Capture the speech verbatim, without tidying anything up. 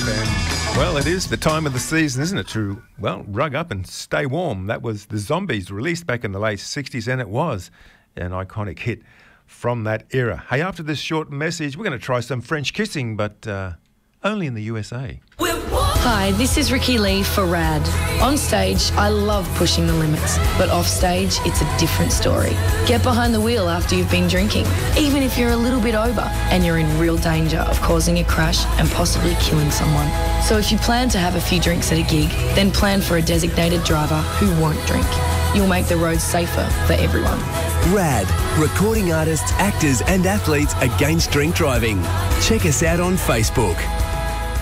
And, well, it is the time of the season, isn't it, to, well, rug up and stay warm. That was The Zombies, released back in the late sixties, and it was an iconic hit from that era. Hey, after this short message, we're going to try some French kissing, but uh, only in the U S A. Hi, this is Ricky Lee for RAD. On stage, I love pushing the limits, but off stage, it's a different story. Get behind the wheel after you've been drinking, even if you're a little bit over and you're in real danger of causing a crash and possibly killing someone. So if you plan to have a few drinks at a gig, then plan for a designated driver who won't drink. You'll make the roads safer for everyone. RAD, recording artists, actors and athletes against drink driving. Check us out on Facebook.